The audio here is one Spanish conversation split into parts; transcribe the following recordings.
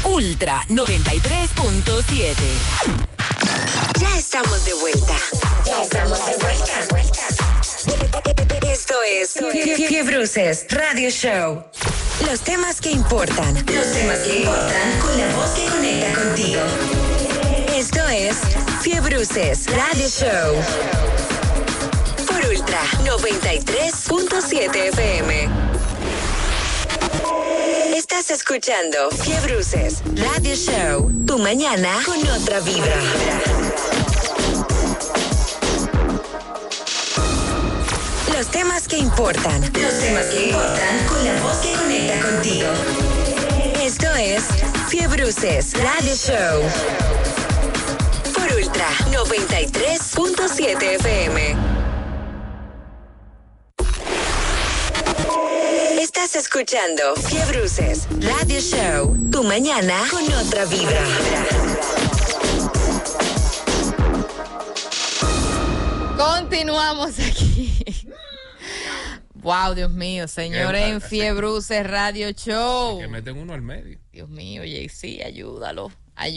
Ultra 93.7. Ya estamos de vuelta. Esto es Fiebruces Radio Show. Los temas que importan. Con la voz que conecta contigo. Esto es Fiebruces Radio Show. Por Ultra 93.7 FM. Estás escuchando Fiebruces Radio Show. Tu mañana con otra vibra. Los temas que importan. Con la voz que conecta contigo. Esto es Fiebruces Radio Show. Por Ultra 93.7 FM. Estás escuchando Fiebruces Radio Show. Tu mañana con otra vibra. Continuamos aquí. Wow, Dios mío, señores, en Fiebruces Radio Show. Que meten uno al medio. Dios mío, JC, ayúdalo.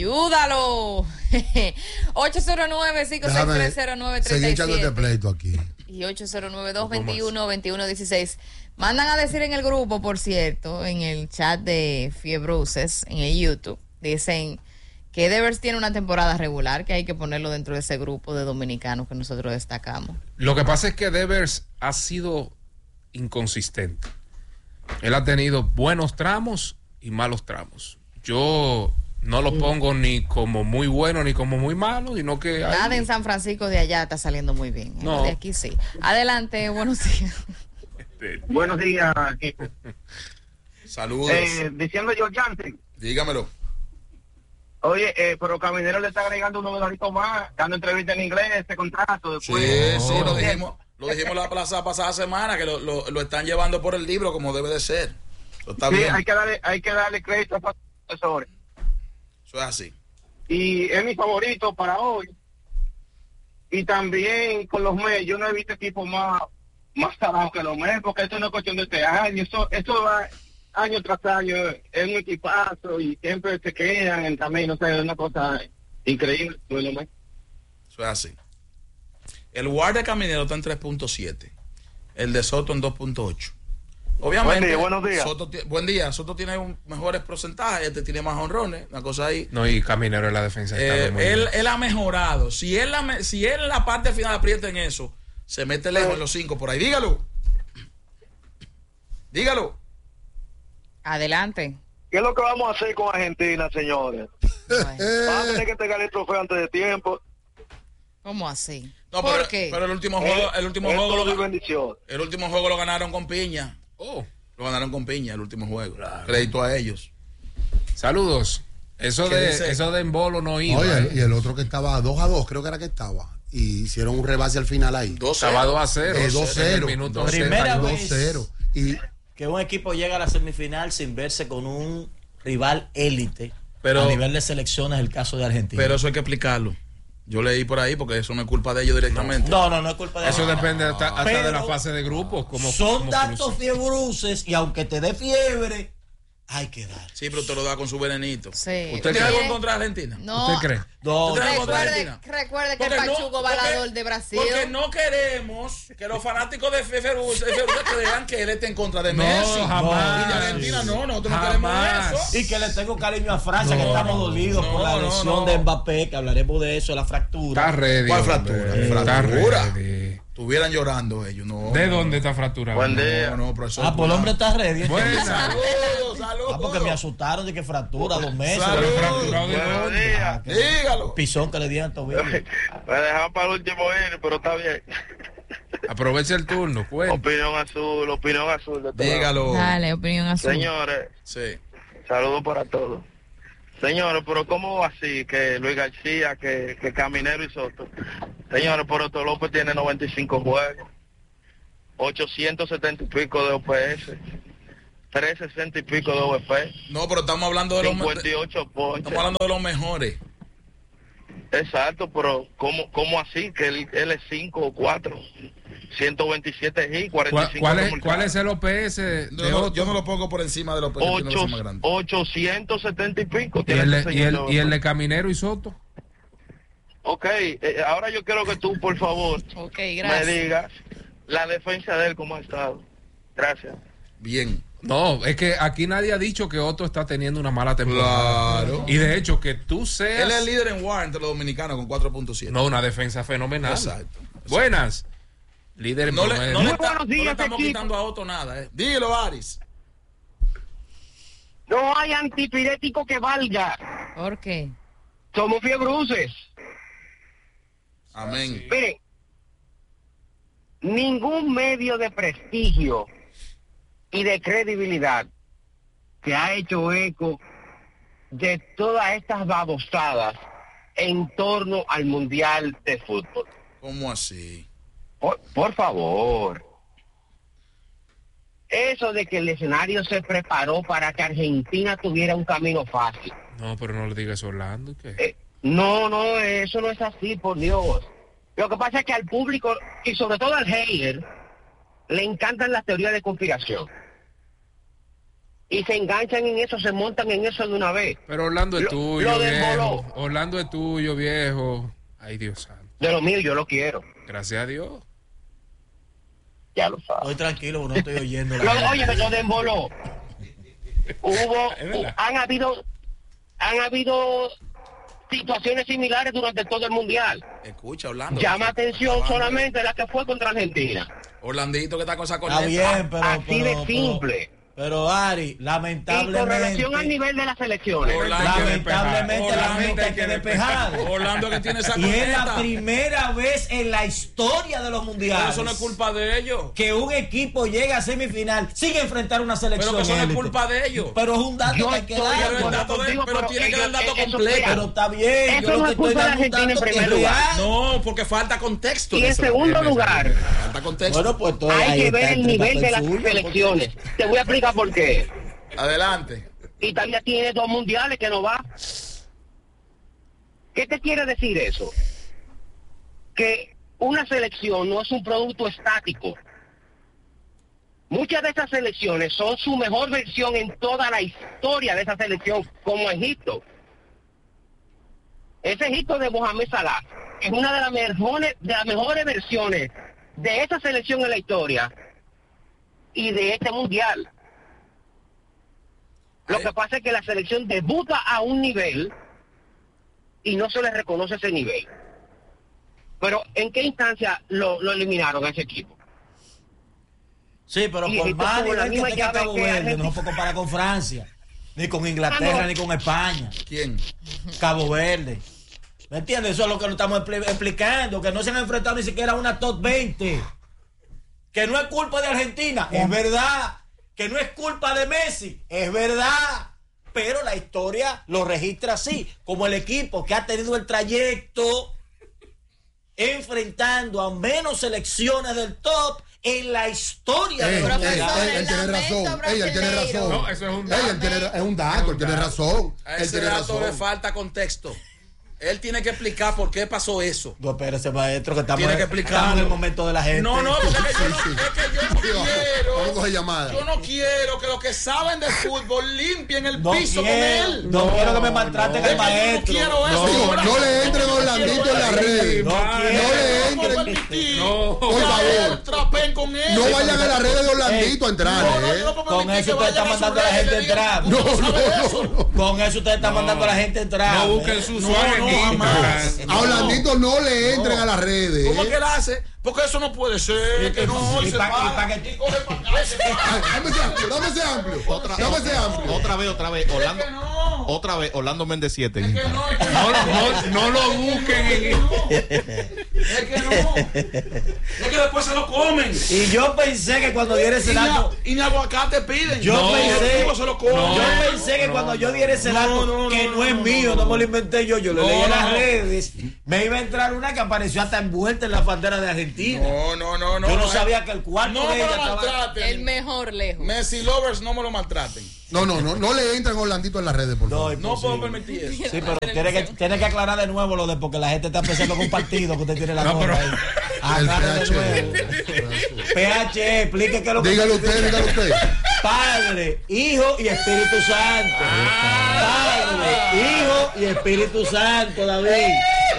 809-5630937. Seguí echándote pleito aquí. Y 809-221-2116. Mandan a decir en el grupo, por cierto, en el chat de Fiebruces, en el YouTube, dicen que Devers tiene una temporada regular, que hay que ponerlo dentro de ese grupo de dominicanos que nosotros destacamos. Lo que pasa es que Devers ha sido inconsistente. Él ha tenido buenos tramos y malos tramos. Yo no lo pongo ni como muy bueno ni como muy malo, sino que nada en San Francisco de allá está saliendo muy bien. No. De aquí sí. Adelante, buenos días. Buenos días, equipo. Saludos. Diciendo yo, Jansen. Dígamelo. Oye, pero Caminero le está agregando unos dolaritos más, dando entrevista en inglés, este contrato. Después. Sí, lo dijimos la pasada semana, que lo están llevando por el libro como debe de ser. Eso está bien. Hay que darle crédito a los profesores. Eso es así. Y es mi favorito para hoy. Y también con los MES, yo no he visto equipos más abajo que los MES, porque esto no es cuestión de este año, esto va año tras año, es un equipazo y siempre se quedan en camino, o sea, es una cosa increíble. Eso es así. El WAR de Caminero está en 3.7, el de Soto en 2.8. Obviamente, buenos días. Buen día. Soto tiene mejores porcentajes, este tiene más honrones, una cosa ahí. No, y Caminero en la defensa está muy bien. Él ha mejorado. Si él en la parte final aprieta en eso, se mete lejos en los 5 por ahí. Dígalo. Adelante. ¿Qué es lo que vamos a hacer con Argentina, señores? Vamos a tener que entregar el trofeo antes de tiempo. ¿Cómo así? No, ¿Por qué? Pero el último juego el último juego lo ganaron con piña. Lo ganaron con piña el último juego. Claro. Crédito a ellos. Saludos. Eso de Embolo no iba. Oye, y el otro que estaba 2-2, creo que era que estaba. Y hicieron un rebase al final ahí. Estaba 2-0. 2-0. Minuto Primera vez 2-0. Y que un equipo llega a la semifinal sin verse con un rival élite. Pero, a nivel de selecciones, el caso de Argentina. Pero eso hay que explicarlo. Yo leí por ahí porque eso no es culpa de ellos directamente. No es culpa de ellos. Eso depende hasta de la fase de grupos. Son tantos fiebruces y aunque te dé fiebre, hay que dar. Sí, pero te lo da con su venenito. Sí. ¿Usted tiene algo contra Argentina? No. ¿Usted cree? No. Recuerde que el Pachuco balador de Brasil. Porque no queremos que los fanáticos de Fiebruces crean que él esté en contra de Messi. Jamás. Y de Argentina nosotros no queremos eso. Y que le tengo cariño a Francia, que estamos dolidos por la lesión de Mbappé, que hablaremos de eso, la fractura. Está ready. ¿Cuál fractura? Está ready. Estuvieran llorando ellos, no. ¿De dónde está fracturado? Buen día. No, profesor. Pues el hombre está ready. Buenas. Saludos. Porque me asustaron de que fractura 2 meses. Saludos. ¿Fracturado de dónde? Dígalo. Pisón que le dieron tobillo. Me dejaban para el último año, pero está bien. Aprovecha el turno, Opinión azul. Dígalo. Dale, opinión azul. Señores, Sí. saludos para todos. Señores, pero ¿cómo así que Luis García, que Caminero y Soto? Señores, pero Otto López tiene 95 juegos, 870 y pico de OPS, 360 y pico de OVP. No, pero estamos hablando de los 58 ponches. Estamos hablando de los mejores. Exacto, pero ¿cómo así? Que él es 5 o 4. 127 y 45. ¿Cuál es el OPS de Otto? Yo no lo pongo por encima del OPS. 870 y pico. ¿Y el de Caminero y Soto? Ok, ahora yo quiero que tú, por favor, me digas la defensa de él cómo ha estado. Gracias. Bien. No, es que aquí nadie ha dicho que Otto está teniendo una mala temporada. Claro. Y de hecho, que tú seas... Él es el líder en WAR entre los dominicanos con 4.7. No, una defensa fenomenal. Exacto. Buenas. Líder en No le buenos días, estamos equipo. quitando a Otto nada. Dígelo, Aris. No hay antipirético que valga. ¿Por qué? Somos fiebruces. Amén. Miren, ningún medio de prestigio y de credibilidad que ha hecho eco de todas estas babosadas en torno al Mundial de Fútbol. ¿Cómo así? Por favor. Eso de que el escenario se preparó para que Argentina tuviera un camino fácil. No, pero no le digas Orlando. ¿Qué? No, eso no es así, por Dios. Lo que pasa es que al público, y sobre todo al hater, le encantan las teorías de conspiración. Y se enganchan en eso, se montan en eso de una vez. Pero Orlando es tuyo, lo viejo. desvoló. Orlando es tuyo, viejo. Ay, Dios santo. De lo mío yo lo quiero. Gracias a Dios. Ya lo sabes. Estoy tranquilo, no estoy oyendo. Oye, me lo desvoló. Han habido situaciones similares durante todo el Mundial. Escucha, Orlando. Llama atención solamente la que fue contra Argentina. Orlandito que está con esa Está corneta. bien, pero... Así de simple. Pero Ari, Y con lamentablemente... relación al nivel de las selecciones. Lamentablemente la mente hay que despejar. Orlando que tiene esa Y es la corneta. primera vez en la historia de los Pero mundiales eso no es culpa de ellos. que un equipo llega a semifinal sin enfrentar una selección. Pero que eso no es élite. culpa de ellos. Pero es un dato Yo que hay que estoy de dar. Pero el dato contigo, pero tiene que dar el dato eso, completo. Pero está bien. Eso Yo lo no que es culpa estoy de dando un Argentina en dato que primer es lugar. real. No, porque falta contexto. Y de en eso. segundo lugar, Falta contexto. Bueno, pues entonces hay ahí que está ver el entre nivel de las papel suyo, selecciones. Te voy a explicar por qué. Adelante. Italia tiene 2 mundiales que no va. ¿Qué te quiere decir eso? Que una selección no es un producto estático. Muchas de esas selecciones son su mejor versión en toda la historia de esa selección, como Egipto. Ese Egipto de Mohamed Salah es una de las mejores versiones de esa selección en la historia y de este mundial. Lo que pasa es que la selección debuta a un nivel y no se le reconoce ese nivel. Pero ¿en qué instancia lo eliminaron a ese equipo? Sí, pero Y por Egipto más tuvo la nivel que misma tenga llave Cabo que Verde, Argentina. no se puede comparar con Francia, ni con Inglaterra, no. ni con España. ¿Quién? Cabo Verde. ¿Me entiendes? Eso es lo que nos estamos explicando, que no se han enfrentado ni siquiera a una top 20. Que no es culpa de Argentina, es verdad. Que no es culpa de Messi, es verdad. Pero la historia lo registra así, como el equipo que ha tenido el trayecto enfrentando a menos selecciones del top en la historia de los Profesor, Él tiene razón. Él tiene razón. No, eso es un Él es un dato, él tiene razón. A Él ese tiene dato le razón. falta contexto. Él tiene que explicar por qué pasó eso. No, espérese, maestro, que estamos, Tiene que explicarlo. estamos en el momento de la gente. No, no, porque es que yo no, Sí, sí. es que yo no Vamos a quiero. coger llamada. Yo no quiero que los que saben de fútbol limpien el No piso quiero, con él. no quiero que me maltraten Es al que yo no maestro. quiero eso. Digo, Yo no le entren a Orlandito en la red. No No quiero. le No puedo entren. permitir No, por que a favor. él trapen con él. No vayan a la red de Orlandito a entrar. No, no, yo no puedo Con permitir eso que usted está vayan a su mandando a la red y gente le a digan, entrar. "¿Tú No, sabes no, eso?". no. Con eso usted está mandando a la gente a entrar. No busquen su No, usuario no, en jamás. Instagram. A Orlandito no le entren a las redes. ¿Cómo que él hace? Porque eso no puede ser. Que no, y se pa' para, que- y coge pa' acá, y se para. Dame ese amplio, dame ese amplio. Dame ese amplio. Otra vez, Es que no. Otra vez, Orlando Méndez 7. Es que no, es que No lo busquen en Es que no. Es que después se lo comen. Y yo pensé que cuando diera ese dato, Y ni aguacate piden. Yo No, pensé- el se lo comen. yo pensé que cuando yo diera ese dato, que no es mío, no me lo inventé yo lo leí en las redes, me iba a entrar una que apareció hasta envuelta en la bandera de Argentina. No. Yo no sabía que el cuarto No de me ella lo estaba... El maltraten. mejor lejos. Messi lovers no me lo maltraten. No le entran Orlandito en las redes, por favor. No puedo permitir eso. Sí, pero tiene que aclarar de nuevo lo de porque la gente está pensando con un partido que usted tiene la No, pero- ahí. Aclare de nuevo. PH, explique qué es lo que Dígalo usted. Padre, Hijo y Espíritu Santo. Padre, Hijo y Espíritu Santo, David.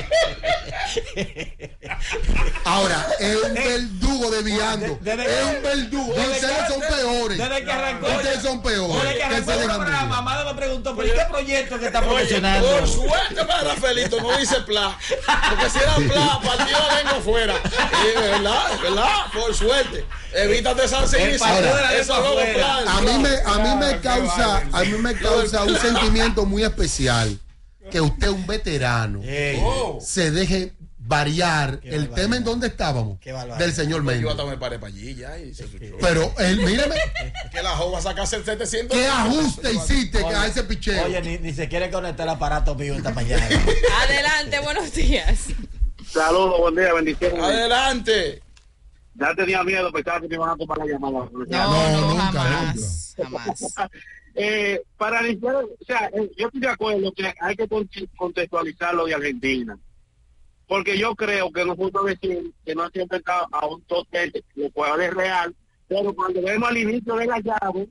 Ahora, es un verdugo desviando. Es un verdugo. Ustedes son peores. Desde que arrancó. Ustedes son peores. Desde que ¿Qué arrancó se el dejan programa, de- mamá me preguntó, ¿pero qué proyecto que está Oye, promocionando? por suerte para Rafaelito no dice pla. Porque si era pla, partido vengo fuera. Es verdad, por suerte. Evítate esa partido de la Eso lengua luego fuera. pla. A mí me causa un sentimiento muy especial que usted, un veterano, se deje variar el barbaridad. tema en donde estábamos Qué barbaridad. del señor Pues yo Méndez. hasta me paré para allí ya y se escuchó. Pero míreme, Que la joven va a sacarse 700. ¿qué ajuste hiciste Oye, a ese picheo? Oye, ni se quiere conectar el aparato mío esta mañana. Adelante, buenos días. Saludos, buen día, bendiciones. Adelante. Ya tenía miedo, pensaba que me iban a tomar la llamada. No, nunca, jamás. Para limpiar, o sea, yo estoy de acuerdo que hay que contextualizar lo de Argentina. Porque yo creo que no puedo decir que no se ha enfrentado a un top 10, lo cual es real, pero cuando vemos al inicio de la llave,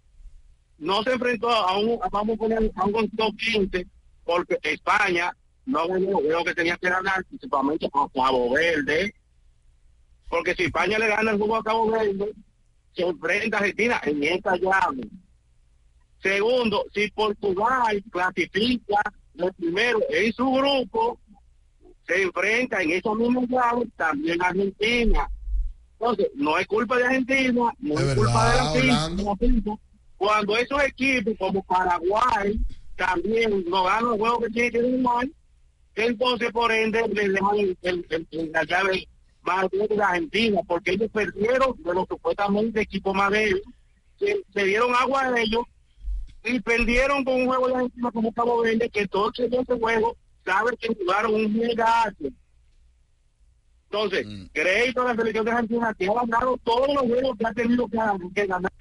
no se enfrentó a vamos a poner a un top 15, porque España no veo que tenía que ganar principalmente a Cabo Verde, porque si España le gana el juego a Cabo Verde, se enfrenta a Argentina en esta llave. Segundo, si Portugal clasifica el primero en su grupo, se enfrenta en esa misma llave también a Argentina. Entonces, no es culpa de Argentina, no De es culpa de verdad, Orlando. la FIFA. Cuando esos equipos como Paraguay también no ganan el juego que tienen que ganar, entonces por ende le dejan la llave más de la Argentina, porque ellos perdieron de los supuestamente equipos más débiles, se dieron agua a ellos y perdieron con un juego de Argentina como Cabo Verde, que todos en ese juego saben que jugaron un juegazo. Entonces, crédito a la selección de Argentina que ha ganado todos los juegos que ha tenido que ganar.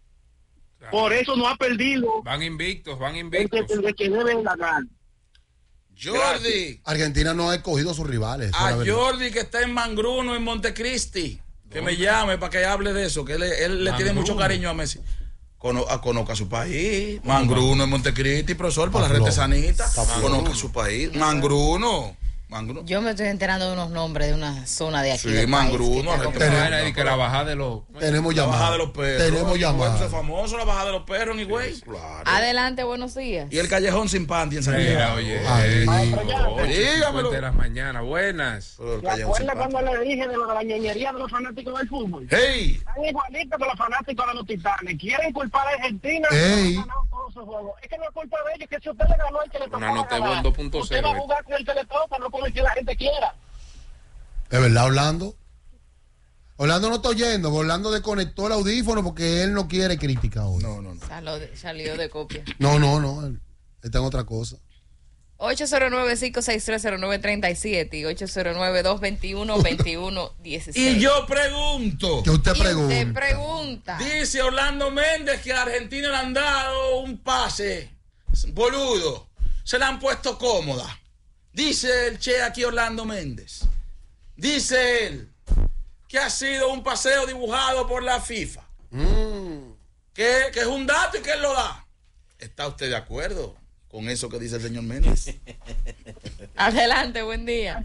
Por eso no ha perdido Van invictos. el que debe ganar. Jordi. Argentina no ha escogido a sus rivales. esa es A la verdad. Jordi que está en Mangruno, en Montecristi. Que me llame para que hable de eso. Que él le tiene mucho cariño a Messi. Conozca su país. Mangruno en Montecristi, profesor, por la red sanita. Conozca su país. Mangruno. Yo me estoy enterando de unos nombres de una zona de aquí. Sí, del país Mangruno, que está Argentina. Y que la bajada de los... Tenemos La bajada llamada. de los perros. Tenemos llamada. Eso es famoso, la bajada de los perros en Higüey. Adelante, buenos días. Y el callejón sin panty en San Mira, Diego. oye. Dígamelo. De las mañanas. Buenas. Pero el ¿Te callejón sin acuerdas panty. cuando le dije de lo de la ñoñería de los fanáticos del fútbol? ¡Hey! Están igualitos que los fanáticos de los Titanes. Quieren culpar a Argentina. Ey. Que han ganado todos sus juegos. Es que no es culpa de ellos, que si usted le ganó el que le tocaba nota de ganar, Bond 2.0, usted va a jugar con el que le toca, no con el que la gente quiera. ¿Es verdad, Orlando? Orlando no está oyendo. Orlando desconectó el audífono porque él no quiere crítica hoy. No. Salió de copia. No. Él está en otra cosa. 809-5630937 y 809-221-2116. Y yo pregunto. ¿Qué usted Y pregunta? usted pregunta. Dice Orlando Méndez que a Argentina le han dado un pase boludo. Se la han puesto cómoda. Dice el che aquí Orlando Méndez. Dice él que ha sido un paseo dibujado por la FIFA. Que es un dato y que él lo da. ¿Está usted de acuerdo con eso que dice el señor Méndez? Adelante, buen día.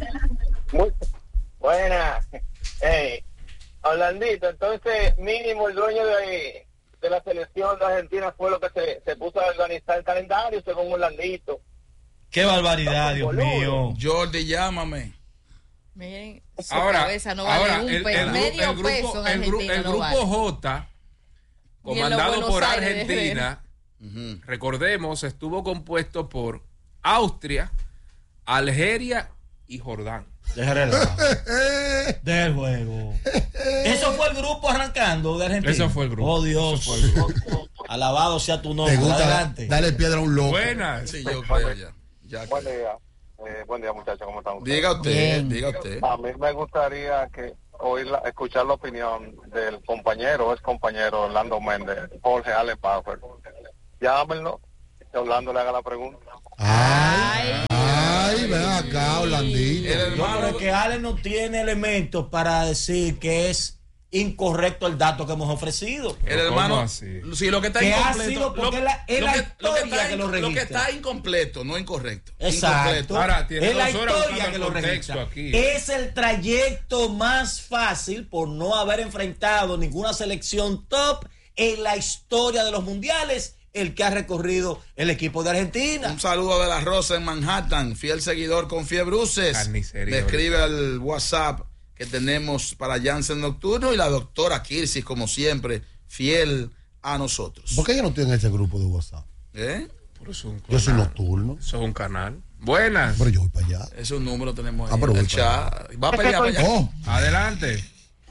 Buena. Orlandito, entonces mínimo el dueño de la selección de Argentina fue lo que se puso a organizar el calendario según Orlandito. Qué barbaridad, Dios mío. Jordi, llámame. Miren, su Ahora, cabeza no vale un peso, medio peso en Argentina el no grupo vale. J, Ni en los comandado Buenos por Aires de Argentina, recordemos, estuvo compuesto por Austria, Algeria y Jordán. Deja relajo. Deja el juego. Eso fue el grupo arrancando de Argentina. Eso fue el grupo. Oh, Dios. Eso fue el grupo. Alabado sea tu Te nombre. gusta Adelante. darle piedra a un loco. Buenas. Sí, yo creo ya. Buen día. Buen día, muchachos, ¿cómo están ustedes? Diga usted, Bien. diga usted. A mí me gustaría escuchar la opinión del compañero, ex compañero Orlando Méndez, Jorge Allen Power. Llámenlo, que Orlando le haga la pregunta. Ay, ven acá, Orlandito. El Yo hermano creo que Ale no tiene elementos para decir que es incorrecto el dato que hemos ofrecido. El ¿Cómo hermano, así? sí, lo que está Que ha incompleto. sido porque es la historia que lo lo que registra. está incompleto, no incorrecto. Exacto. Incompleto. Ahora, tiene Es la 2 horas historia buscando que el lo contexto registra. aquí. Es el trayecto más fácil por no haber enfrentado ninguna selección top en la historia de los mundiales, el que ha recorrido el equipo de Argentina. Un saludo de la Rosa en Manhattan, fiel seguidor con Fiebruces. Carnicería, Le escribe al WhatsApp que tenemos para Janssen Nocturno y la doctora Kirsi, como siempre, fiel a nosotros. ¿Por qué yo no estoy en ese grupo de WhatsApp? ¿Eh? Pero es un Yo soy canal. nocturno. Eso es un canal. Buenas. Pero yo voy para allá. Ese es un número tenemos ahí Ah, pero en el voy para chat. Va para allá. Oh, Adelante.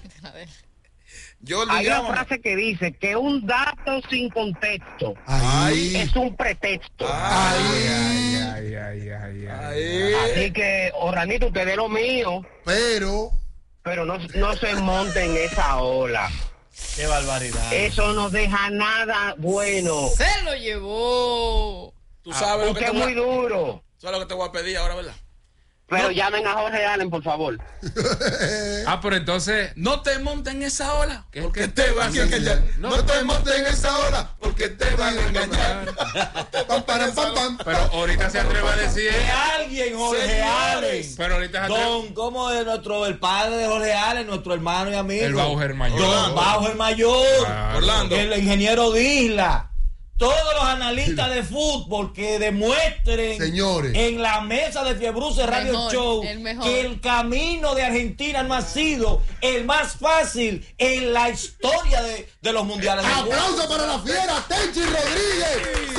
Yo Hay una digamos. frase que dice que un dato sin contexto ahí. es un pretexto. Ay, ay, ay, ay. Ahí. Así que, Orlandito, usted de lo mío, Pero, pero no se monte en esa ola. Qué barbaridad. Eso no deja nada bueno. Se lo llevó. Tú sabes lo que Usted te es voy muy duro. ¿Sabes lo que te voy a pedir ahora, verdad? Pero llamen a Jorge Allen, por favor. Ah, pero entonces. No te montes en esa ola, ¿Qué? porque ¿Qué? te van a engañar. No te montes en esa hora porque te van a engañar. Pam, pam, pam, pam. Pero ahorita se atreve a decir. Que alguien, Jorge Señores. Allen. Pero ahorita se atreve. Don, ¿cómo es el padre de Jorge Allen, nuestro hermano y amigo? El Bauer Mayor. Don Bauer Mayor. Claro. Orlando. El ingeniero Disla. Todos los analistas de fútbol que demuestren Señores. en la mesa de Fiebruce Radio Mejor, Show el mejor. que el camino de Argentina no ha sido el más fácil en la historia de los mundiales. Aplauso para la fiera, Tenchi Rodríguez.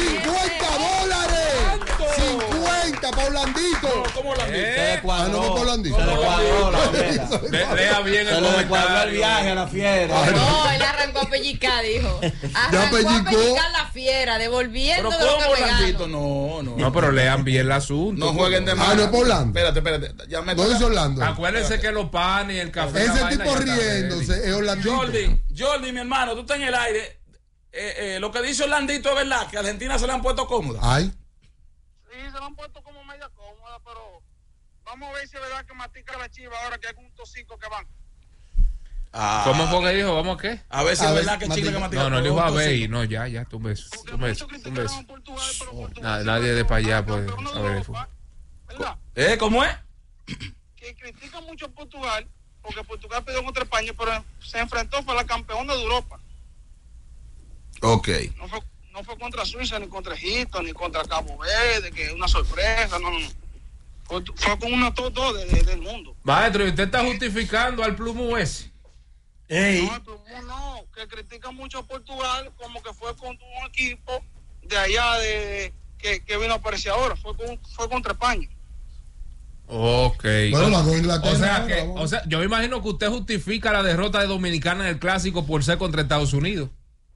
$50. 50 para Orlandito. ¿Cómo la Se le Ah, no, cuadró, para Orlandito. se le cuadró la fiera. Lea bien Se el le cuadró el viaje a comentario. la fiera. No, él arrancó a pellizcar, dijo. Arrancó a pellizcó. pellizcar la fiera, devolviendo Pero de lo ¿cómo, que me Orlandito? gano. No. No, pero lean bien el asunto. No jueguen de más. Ah, no es para Orlando. Espérate. Ya me No dice Orlando. Acuérdense que los panes y el café. la Ese vaina tipo ya está ready. riéndose es Orlandito. Jordi, mi hermano, tú estás en el aire. Lo que dice Orlandito es verdad, que a Argentina se le han puesto cómoda. Ay. Sí, se lo han puesto como media cómoda, pero vamos a ver si es verdad que matica la chiva ahora que hay un tocico que van. ¿Cómo fue que dijo? ¿Vamos a qué? A ver si A es ver, verdad que Chile que Matica. No, no, le dijo a ver y ver. no, ya, tú beso. Porque Un beso, muchos un criticaron beso. a Portugal, pero Portugal Nadie de para allá puede campeón de saber de Europa, ¿verdad? ¿Cómo es? Que critican mucho a Portugal porque Portugal perdió contra España, pero se enfrentó fue a la campeona de Europa. Ok. No fue contra Suiza, ni contra Egipto, ni contra Cabo Verde, que es una sorpresa, no. Fue con una top 2 del mundo. Maestro, ¿y usted está justificando al plumo ese? Ey. No, el Plumón no, que critica mucho a Portugal como que fue contra un equipo de allá que vino a aparecer ahora, fue contra España. Ok. Bueno, la de Inglaterra. O sea, yo me imagino que usted justifica la derrota de Dominicana en el clásico por ser contra Estados Unidos.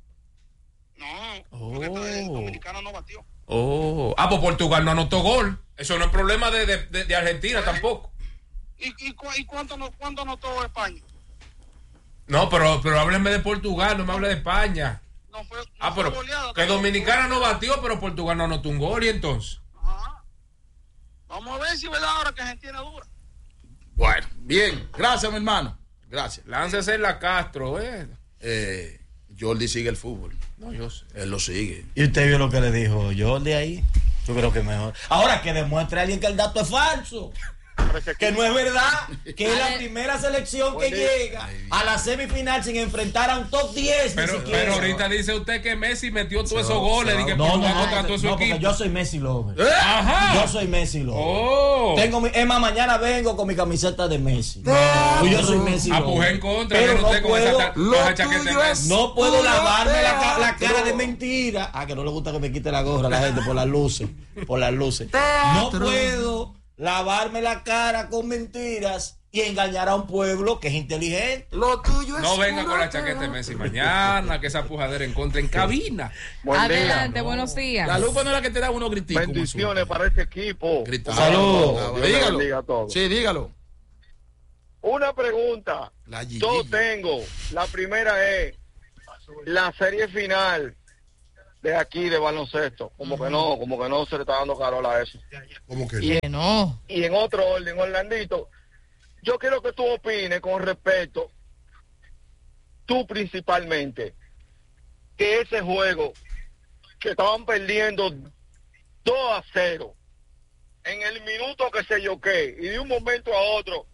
No, porque el dominicano no batió. Oh. Ah, pues Portugal no anotó gol. Eso no es problema de Argentina tampoco. ¿Y cuánto anotó España? No, pero háblenme de Portugal, no me hable de España. No fue Pero goleada, que Dominicana no batió, pero Portugal no anotó un gol y entonces. Ajá. Vamos a ver si es verdad ahora que Argentina es dura. Bueno, bien. Gracias, mi hermano. Gracias. Láncese en la Castro, Jordi sigue el fútbol. No, yo sé. Él lo sigue. ¿Y usted vio lo que le dijo Jordi ahí? Yo creo que mejor. Ahora que demuestre a alguien que el dato es falso. Que no es verdad, que es la primera selección que llega a la semifinal sin enfrentar a un top 10. Pero ahorita dice usted que Messi metió todos esos goles y que No, Portugal contrató su porque equipo. yo soy Messi Lover. Ajá. Yo soy Messi Lover. Oh. Es más, mañana vengo con mi camiseta de Messi. Pues yo soy Messi Lover. Apujé en contra. Pero viene no usted con esa puedo, chaqueta de Messi. no puedo lavarme la cara de mentira. Ah, que no le gusta que me quite la gorra a la gente por las luces. Por las luces. No puedo lavarme la cara con mentiras y engañar a un pueblo que es inteligente. Lo tuyo es No venga con la chaqueta de Messi mañana, que esa pujadera en contra en cabina. Adelante, buenos días. La lupa no es la que te da unos griticos. Bendiciones para este equipo. Saludos. Dios bendiga a todos. Sí, dígalo. Una pregunta. La Yo tengo. La primera es la serie final de aquí de baloncesto. Como que no se le está dando calor a eso. ¿Cómo que Que no. Y en otro orden, Orlandito, yo quiero que tú opines con respecto, tú principalmente, que ese juego que estaban perdiendo 2-0 en el minuto que se yo qué, y de un momento a otro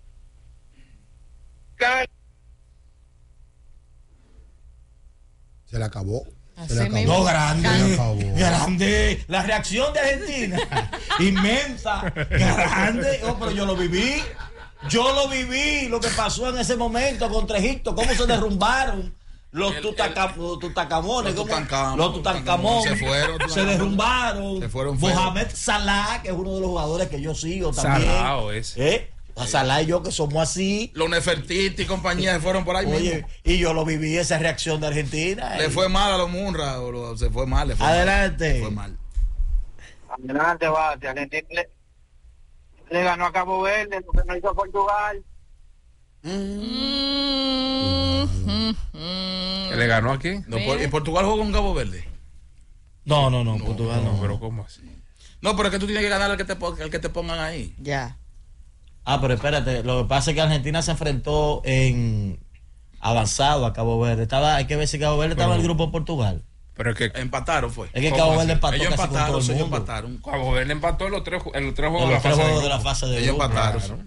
se le acabó? Así Se le mismo. acabó. No, grande, Se le acabó. grande. La reacción de Argentina, inmensa, grande. Oh, pero yo lo viví, lo que pasó en ese momento contra Egipto, cómo se derrumbaron los Tutankamones, los Tutankamón se derrumbaron. Se fueron Mohamed Salah, que es uno de los jugadores que yo sigo también. Salao ese. Salah y yo que somos así. Los Nefertiti y compañía se fueron por ahí Oye, mismo. y yo lo viví, esa reacción de Argentina. Le fue mal a los Munra, se fue mal. Adelante. Le fue mal. Adelante, Bate. Argentina le ganó a Cabo Verde, lo que no hizo Portugal. ¿Le ganó aquí? No, ¿y Portugal jugó con Cabo Verde? No, Portugal no. Pero ¿cómo así? No, pero es que tú tienes que ganar al que te pongan ahí. Ya. Pero espérate, lo que pasa es que Argentina se enfrentó en avanzado a Cabo Verde. Hay que ver si Cabo Verde estaba en el grupo de Portugal. Pero es que Empataron fue. Es que ¿Cómo Cabo así? Verde empató Ellos casi con todo empataron, el ellos mundo. empataron. Cabo Verde empató en los tres juegos En de los la tres fase juegos de de la grupo. fase de Ellos grupo. empataron. Claro.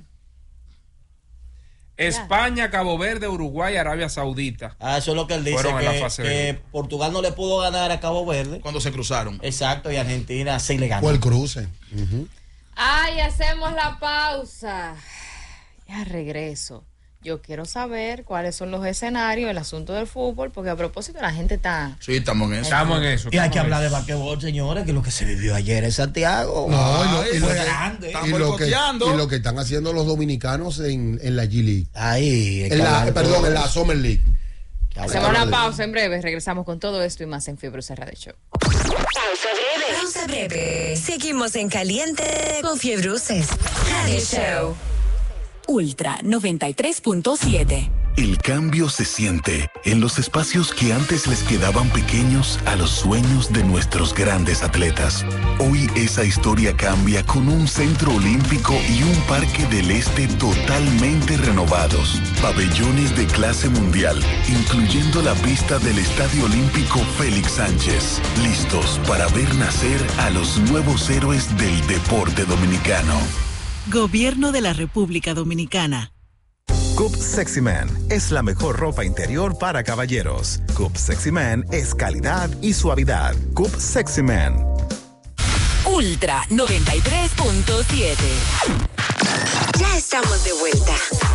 España, Cabo Verde, Uruguay, Arabia Saudita. Eso es lo que él dice, Fueron en la fase de que grupo. Portugal no le pudo ganar a Cabo Verde. Cuando se cruzaron. Exacto, y Argentina sí le ganó. Fue el cruce. Ujú. Ay, hacemos la pausa. Ya regreso. Yo quiero saber cuáles son los escenarios, el asunto del fútbol, porque a propósito la gente está... Sí, estamos en eso. Estamos en eso. Y hay que estamos en hablar de eso. basquetbol, señores, que lo que se vivió ayer en Santiago. No, y lo fue que- grande. Están y boicoteando. lo que están haciendo los dominicanos en la G League. Ahí, En la Summer League. Hacemos una pausa en breve, regresamos con todo esto y más en Fiebre UC Radio Show. Pausa breve. Seguimos en caliente con Fiebruces Radio Show. Ultra 93.7. El cambio se siente en los espacios que antes les quedaban pequeños a los sueños de nuestros grandes atletas. Hoy esa historia cambia con un centro olímpico y un parque del este totalmente renovados. Pabellones de clase mundial, incluyendo la pista del Estadio Olímpico Félix Sánchez. Listos para ver nacer a los nuevos héroes del deporte dominicano. Gobierno de la República Dominicana. Coop Sexy Man es la mejor ropa interior para caballeros. Coop Sexy Man es calidad y suavidad. Coop Sexy Man. Ultra 93.7. Ya estamos de vuelta.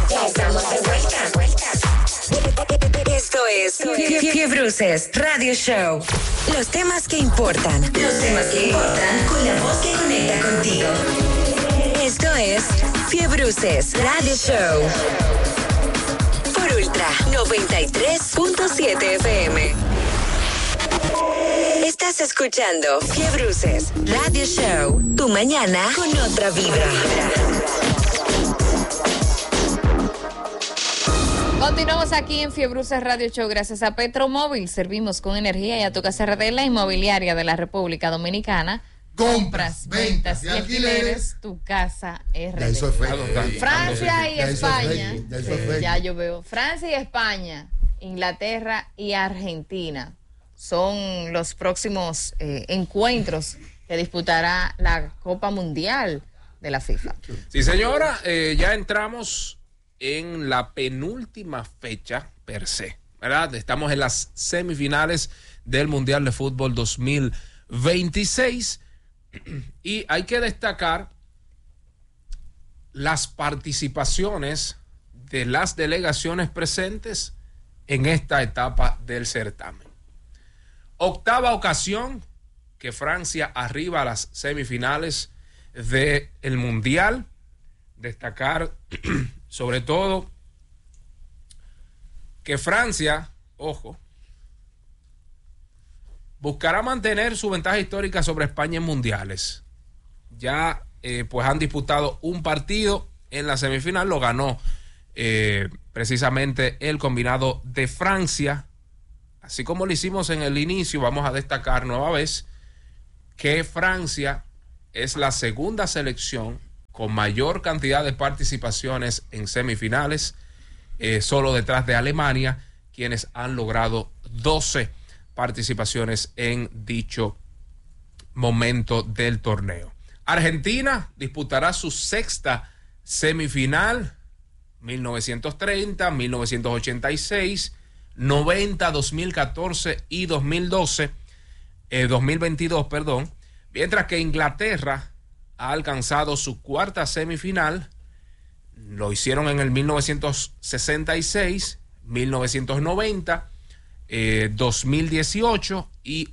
Esto es Fiebruces Radio Show. Los temas que importan. Con la voz que conecta contigo. Esto es Fiebruces Radio Show. Por Ultra 93.7 FM. Estás escuchando Fiebruces Radio Show. Tu mañana con otra vibra. Continuamos aquí en Fiebruces Radio Show gracias a Petromóvil. Servimos con energía y a tu casa de la inmobiliaria de la República Dominicana. Compras, ventas y alquileres, tu casa RD. Ya hizo efecto. Francia y Ya hizo España. efecto, ya hizo Sí, efecto. ya yo veo. Francia y España, Inglaterra y Argentina son los próximos encuentros que disputará la Copa Mundial de la FIFA. Sí, señora, ya entramos en la penúltima fecha per se, ¿verdad? Estamos en las semifinales del Mundial de Fútbol 2026 y hay que destacar las participaciones de las delegaciones presentes en esta etapa del certamen. Octava ocasión que Francia arriba a las semifinales del Mundial. Destacar sobre todo que Francia, ojo, buscará mantener su ventaja histórica sobre España en mundiales. Ya pues han disputado un partido en la semifinal, lo ganó precisamente el combinado de Francia así como lo hicimos en el inicio, vamos a destacar nueva vez que Francia es la segunda selección con mayor cantidad de participaciones en semifinales, solo detrás de Alemania, quienes han logrado 12 participaciones en dicho momento del torneo. Argentina disputará su sexta semifinal, 1930, 1986, 90, 2014 y 2022, mientras que Inglaterra ha alcanzado su cuarta semifinal. Lo hicieron en el 1966, 1990, 2018 y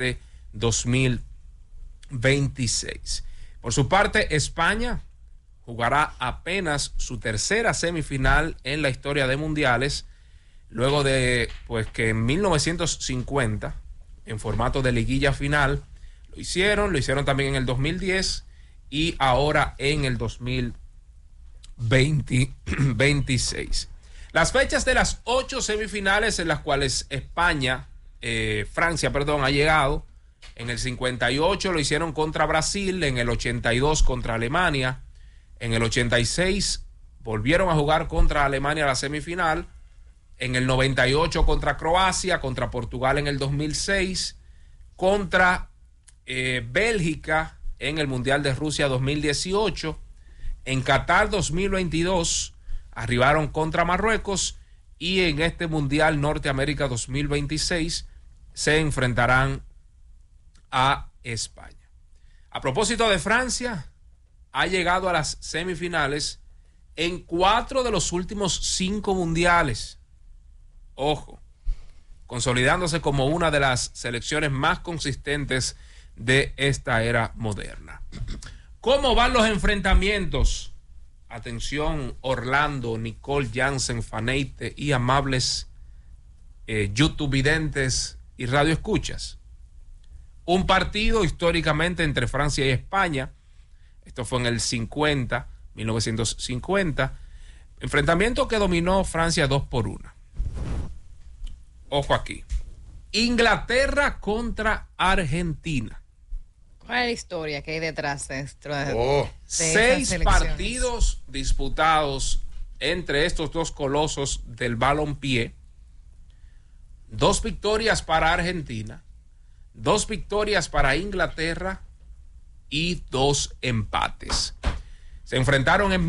2026. Por su parte, España jugará apenas su tercera semifinal en la historia de mundiales, luego de pues que en 1950, en formato de liguilla final, lo hicieron también en el 2010 y ahora en el 2026. Las fechas de las 8 semifinales en las cuales Francia ha llegado: en el 58 lo hicieron contra Brasil, en el 82 contra Alemania, en el 86 volvieron a jugar contra Alemania la semifinal, en el 98 contra Croacia, contra Portugal en el 2006, contra Bélgica en el Mundial de Rusia 2018, en Qatar 2022 arribaron contra Marruecos y en este Mundial Norteamérica 2026 se enfrentarán a España. A propósito de Francia, ha llegado a las semifinales en 4 de los últimos 5 mundiales. Ojo, consolidándose como una de las selecciones más consistentes de esta era moderna. ¿Cómo van los enfrentamientos? Atención, Orlando, Nicole, Jansen, Faneite y amables YouTube videntes y radio escuchas. Un partido históricamente entre Francia y España. Esto fue en el 1950. Enfrentamiento que dominó Francia 2-1. Ojo aquí. Inglaterra contra Argentina. ¿Cuál es la historia que hay detrás de esto? 6 partidos disputados entre estos dos colosos del balompié. 2 victorias para Argentina, 2 victorias para Inglaterra y 2 empates. Se enfrentaron en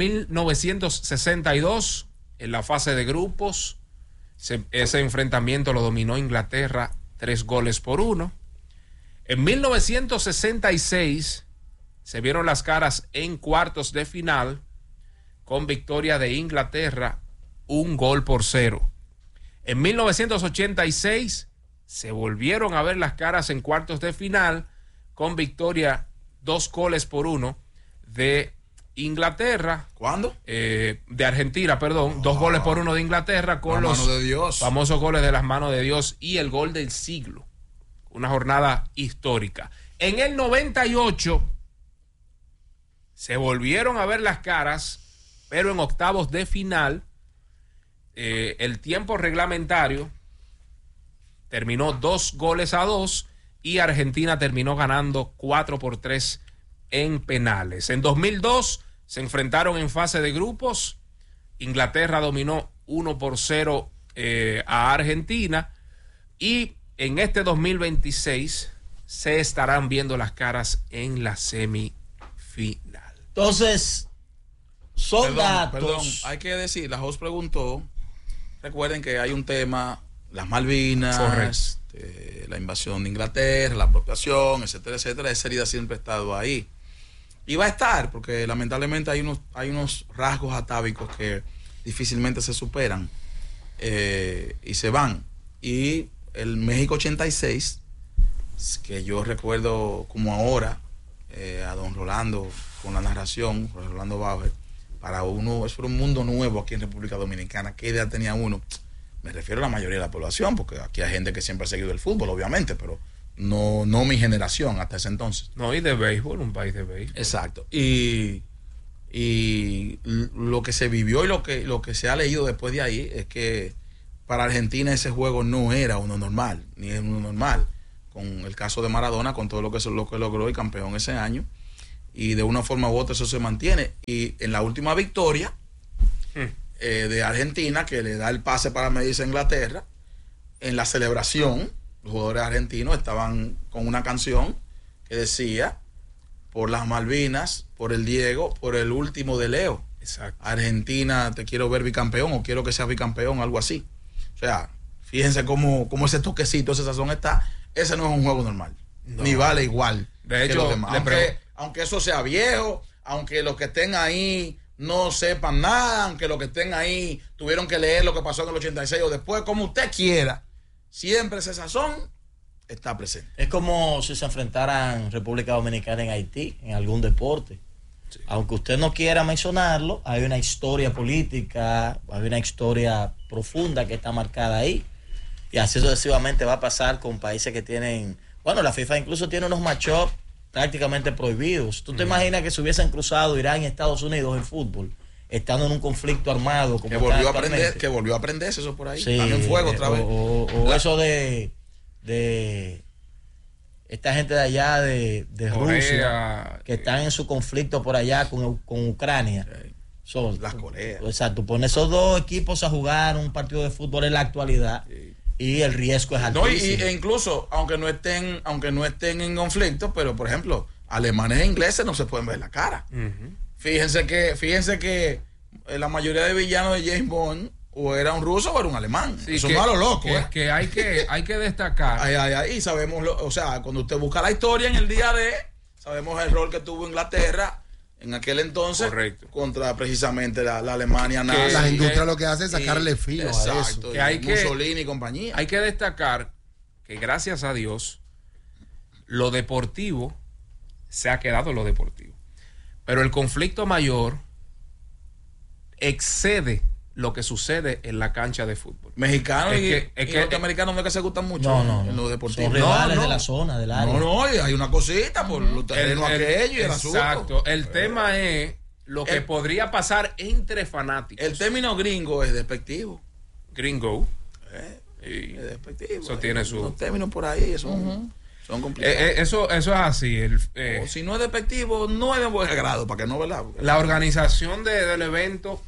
1962 en la fase de grupos. Ese enfrentamiento lo dominó Inglaterra 3-1. En 1966 se vieron las caras en cuartos de final con victoria de Inglaterra 1-0. En 1986 se volvieron a ver las caras en cuartos de final con victoria 2-1 de Inglaterra. ¿Cuándo? De Argentina, perdón. 2-1 de Inglaterra con los famosos goles de las manos de Dios y el gol del siglo. Una jornada histórica. En el 98 se volvieron a ver las caras, pero en octavos de final. El tiempo reglamentario terminó 2-2 y Argentina terminó ganando 4-3 en penales. En 2002 se enfrentaron en fase de grupos. Inglaterra dominó 1-0 a Argentina y en este 2026 se estarán viendo las caras en la semifinal. Entonces, son datos. Perdón, hay que decir, la host preguntó, recuerden que hay un tema, las Malvinas, la invasión de Inglaterra, la apropiación, etcétera, etcétera. Esa herida siempre ha estado ahí. Y va a estar, porque lamentablemente hay unos rasgos atávicos que difícilmente se superan y se van. Y el México 86, que yo recuerdo como ahora, a don Rolando con la narración, Rolando Bauer, para uno, eso era un mundo nuevo aquí en República Dominicana. ¿Qué idea tenía uno? Me refiero a la mayoría de la población, porque aquí hay gente que siempre ha seguido el fútbol, obviamente, pero no mi generación hasta ese entonces. No, y de béisbol, un país de béisbol. Exacto. Y lo que se vivió y lo que se ha leído después de ahí es que para Argentina ese juego no era uno normal, ni es uno normal. Con el caso de Maradona, con todo lo que logró y campeón ese año. Y de una forma u otra eso se mantiene. Y en la última victoria de Argentina, que le da el pase para medirse a Inglaterra, en la celebración, los jugadores argentinos estaban con una canción que decía: por las Malvinas, por el Diego, por el último de Leo. Exacto. Argentina, te quiero ver bicampeón, o quiero que seas bicampeón, algo así. O sea, fíjense cómo ese toquecito, esa sazón está. Ese no es un juego normal, ni vale igual. De hecho, que los demás. Aunque eso sea viejo, aunque los que estén ahí no sepan nada, aunque los que estén ahí tuvieron que leer lo que pasó en el 86 o después, como usted quiera, siempre ese sazón está presente. Es como si se enfrentaran República Dominicana en Haití, en algún deporte. Sí. Aunque usted no quiera mencionarlo, hay una historia política, hay una historia profunda que está marcada ahí. Y así sucesivamente va a pasar con países que tienen... Bueno, la FIFA incluso tiene unos matchups prácticamente prohibidos. ¿Tú te imaginas que se hubiesen cruzado Irán y Estados Unidos en fútbol, estando en un conflicto armado? Como que volvió a aprenderse eso por ahí. Sí, están en fuego otra vez. Eso de esta gente de allá de Rusia, que están en su conflicto por allá con Ucrania. Sí. Las Coreas. O sea, tú pones esos dos equipos a jugar un partido de fútbol en la actualidad, y el riesgo es altísimo. E incluso, aunque no estén en conflicto, pero por ejemplo, alemanes e ingleses no se pueden ver la cara. Fíjense que la mayoría de villanos de James Bond o era un ruso o era un alemán. Sí, eso es malo loco. Que hay que destacar. Ahí sabemos, o sea, cuando usted busca la historia en el día de, sabemos el rol que tuvo Inglaterra en aquel entonces. Correcto. Contra precisamente la Alemania nazi. La industria lo que hace es sacarle filo a eso. Que Mussolini y compañía. Hay que destacar que gracias a Dios lo deportivo se ha quedado lo deportivo. Pero el conflicto mayor excede lo que sucede en la cancha de fútbol. Mexicanos y norteamericanos no es que se gustan mucho en lo deportivo. Son rivales de la zona, del área. No, hay una cosita por los terrenos aquellos y el asunto. Exacto. El tema es lo que podría pasar entre fanáticos. El término gringo es despectivo. Gringo. Es despectivo. Eso tiene su... Los términos por ahí son complicados. Eso es así. Si no es despectivo, no es de buen agrado, para que no, ¿verdad? La organización del evento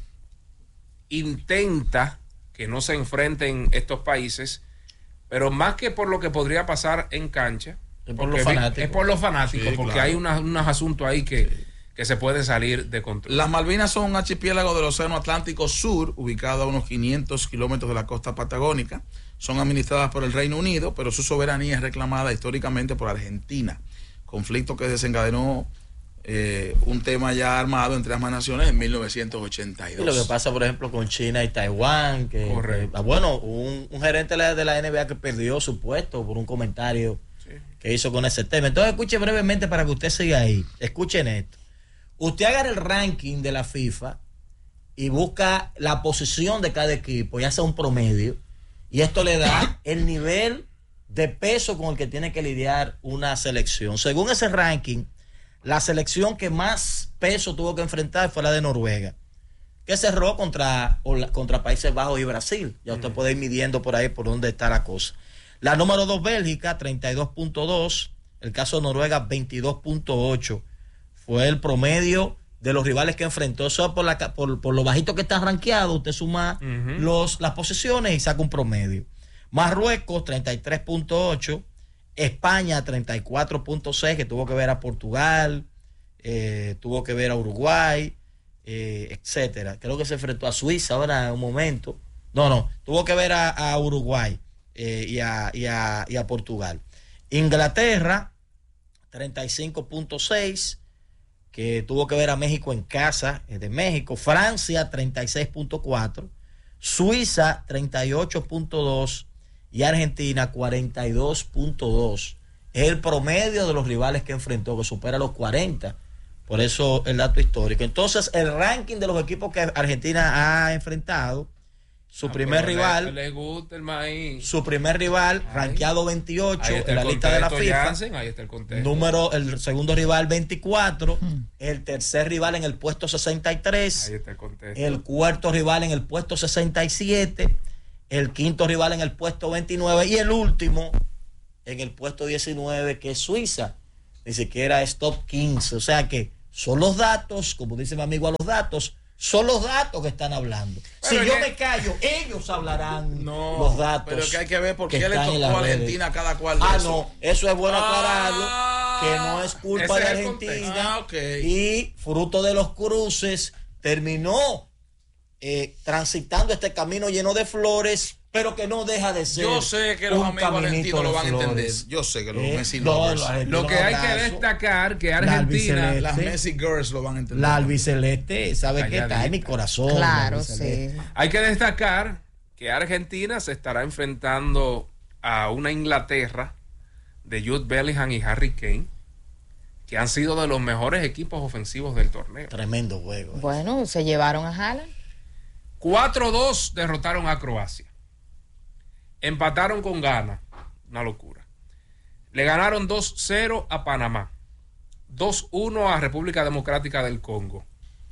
intenta que no se enfrenten estos países, pero más que por lo que podría pasar en cancha, es por los fanáticos, porque claro, hay unos asuntos ahí que se pueden salir de control. Las Malvinas son un archipiélago del Océano Atlántico Sur, ubicado a unos 500 kilómetros de la costa patagónica. Son administradas por el Reino Unido, pero su soberanía es reclamada históricamente por Argentina. Conflicto que desencadenó un tema ya armado entre ambas naciones en 1982. Y lo que pasa, por ejemplo, con China y Taiwán, un gerente de la NBA que perdió su puesto por un comentario que hizo con ese tema. Entonces, escuche brevemente para que usted siga ahí. Escuchen esto. Usted agarra el ranking de la FIFA y busca la posición de cada equipo, ya sea un promedio, y esto le da el nivel de peso con el que tiene que lidiar una selección. Según ese ranking, la selección que más peso tuvo que enfrentar fue la de Noruega, que cerró contra Países Bajos y Brasil. Ya usted puede ir midiendo por ahí por dónde está la cosa. La número 2, Bélgica, 32.2. El caso de Noruega, 22.8. Fue el promedio de los rivales que enfrentó. Eso por lo bajito que está rankeado, usted suma las posiciones y saca un promedio. Marruecos, 33.8. España 34.6, que tuvo que ver a Portugal, tuvo que ver a Uruguay, etcétera. Creo que se enfrentó a Suiza ahora en un momento. Tuvo que ver a Uruguay y a Portugal. Inglaterra 35.6, que tuvo que ver a México en casa de México. Francia 36.4, Suiza 38.2 y Argentina 42.2. Es el promedio de los rivales que enfrentó, que supera los 40. Por eso el dato histórico. Entonces, el ranking de los equipos que Argentina ha enfrentado, su primer rival, le gusta el maíz. Su primer rival, rankeado 28 en la lista de la FIFA. Jansen, ahí está el contexto. El segundo rival 24, el tercer rival en el puesto 63, ahí está el contexto. el cuarto rival en el puesto 67, el quinto rival en el puesto 29 y el último en el puesto 19, que es Suiza. Ni siquiera es top 15. O sea que son los datos, como dice mi amigo, a los datos, son los datos que están hablando. Pero si yo me callo, ellos hablarán los datos. Pero que hay que ver por qué le tocó a Argentina a cada cual de eso. No, eso es bueno aclararlo, que no es culpa de Argentina. Y fruto de los cruces terminó transitando este camino lleno de flores, pero que no deja de ser. Yo sé que los amigos argentinos lo van a entender. Yo sé que los Messi lovers. Lo que hay que destacar que Argentina, las Messi girls lo van a entender. La albiceleste, ¿sabe qué? Está en mi corazón. Claro, sí. Hay que destacar que Argentina se estará enfrentando a una Inglaterra de Jude Bellingham y Harry Kane, que han sido de los mejores equipos ofensivos del torneo. Tremendo juego. Bueno, se llevaron a Haaland. 4-2 derrotaron a Croacia. Empataron con Ghana, una locura. Le ganaron 2-0 a Panamá, 2-1 a República Democrática del Congo,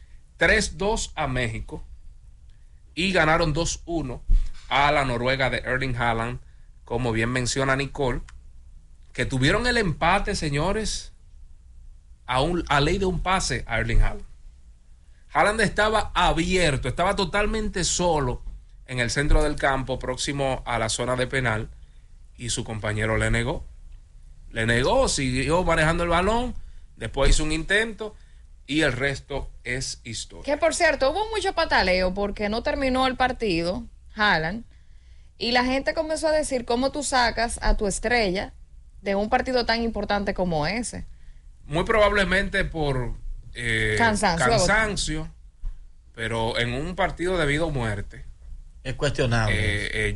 3-2 a México y ganaron 2-1 a la Noruega de Erling Haaland, como bien menciona Nicole, que tuvieron el empate, señores, a ley de un pase a Erling Haaland. Haaland estaba abierto, estaba totalmente solo en el centro del campo, próximo a la zona de penal, y su compañero le negó, siguió manejando el balón, después hizo un intento, y el resto es historia. Que por cierto, hubo mucho pataleo porque no terminó el partido, Haaland, y la gente comenzó a decir cómo tú sacas a tu estrella de un partido tan importante como ese. Muy probablemente por cansancio, pero en un partido de vida o muerte es cuestionable.